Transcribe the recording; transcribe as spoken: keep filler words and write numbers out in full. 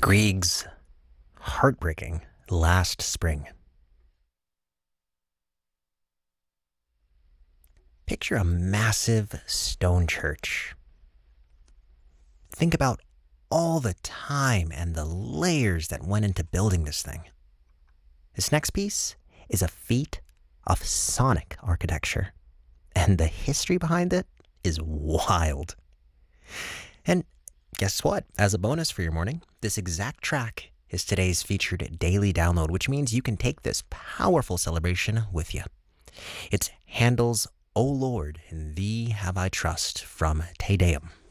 Grieg's Heartbreaking Last Spring. Picture a massive stone church. Think about all the time and the layers that went into building this thing. This next piece is a feat of sonic architecture, and the history behind it is wild. And guess what? As a bonus for your morning, this exact track is today's featured daily download, which means you can take this powerful celebration with you. It's Handel's O Lord, in Thee Have I Trust from Te Deum.